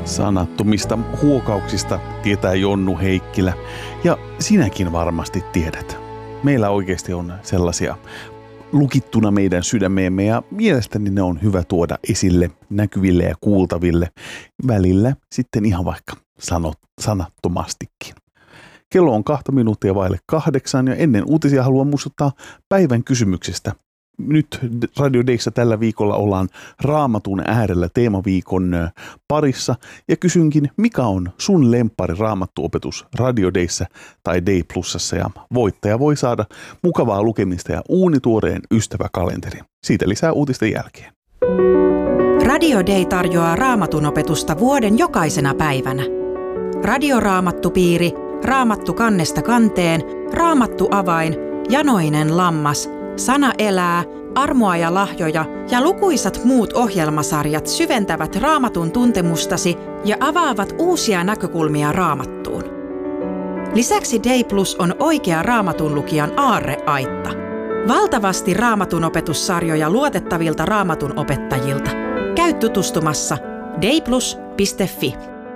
Sanattomista huokauksista tietää Jonnu Heikkilä, ja sinäkin varmasti tiedät. Meillä oikeasti on sellaisia lukittuna meidän sydämeemme, ja mielestäni ne on hyvä tuoda esille näkyville ja kuultaville, välillä sitten ihan vaikka sanattomastikin. Kello on 2 minuuttia vaille 8, ja ennen uutisia haluan muistuttaa päivän kysymyksestä. Nyt Radio Dayssä tällä viikolla ollaan Raamatun äärellä teemaviikon parissa, ja kysynkin, mikä on sun lemppari raamattuopetus Radio Dayssä tai Day Plusassa, ja voittaja voi saada mukavaa lukemista ja uunituoreen ystäväkalenterin. Siitä lisää uutisten jälkeen. Radio Day tarjoaa Raamatun opetusta vuoden jokaisena päivänä. Radioraamattupiiri, Raamattu kannesta kanteen, Raamattu avain, Janoinen lammas, Sana elää, Armoa ja lahjoja ja lukuisat muut ohjelmasarjat syventävät Raamatun tuntemustasi ja avaavat uusia näkökulmia Raamattuun. Lisäksi Day Plus on oikea Raamatun lukijan aarreaitta. Valtavasti Raamatun opetussarjoja luotettavilta Raamatun opettajilta. Käy tutustumassa dayplus.fi.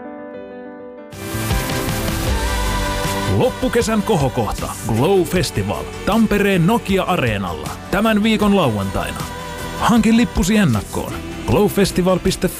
Loppukesän kohokohta Glow Festival Tampereen Nokia-areenalla tämän viikon lauantaina. Hankin lippusi ennakkoon glowfestival.fi.